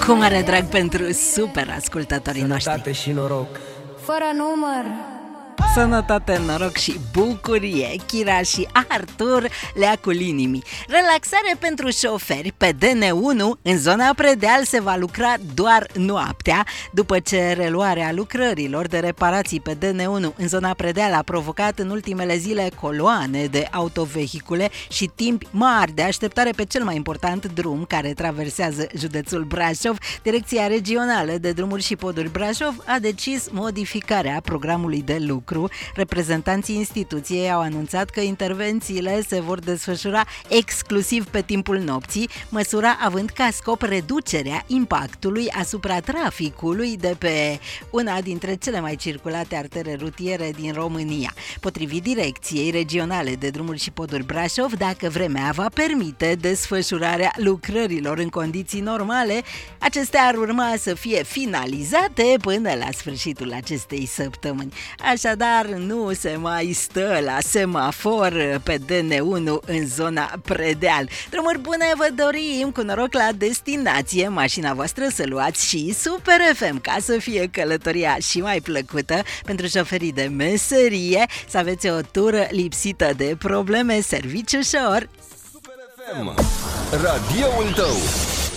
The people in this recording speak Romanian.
Cu mare drag pentru super ascultătorii noștri. Sănătate și noroc. Fără număr. Sănătate, noroc și bucurie. Chira și Artur leacul inimii. Relaxare pentru șoferi. Pe DN1 în zona Predeal se va lucra doar noaptea. După ce reluarea lucrărilor de reparații pe DN1 în zona Predeal a provocat în ultimele zile coloane de autovehicule și timpi mari de așteptare pe cel mai important drum care traversează județul Brașov, Direcția Regională de Drumuri și Poduri Brașov a decis modificarea programului de lucru. Reprezentanții instituției au anunțat că intervențiile se vor desfășura exclusiv pe timpul nopții, măsura având ca scop reducerea impactului asupra traficului de pe una dintre cele mai circulate artere rutiere din România. Potrivit Direcției Regionale de Drumuri și Poduri Brașov, dacă vremea va permite desfășurarea lucrărilor în condiții normale, acestea ar urma să fie finalizate până la sfârșitul acestei săptămâni. Așadar, nu se mai stă la semafor pe DN1 în zona Predeal. Drumuri bune vă dorim, cu noroc la destinație, mașina voastră să luați și Super FM ca să fie călătoria și mai plăcută pentru șoferii de meserie, să aveți o tură lipsită de probleme, serviciu ușor. Super FM, radioul tău.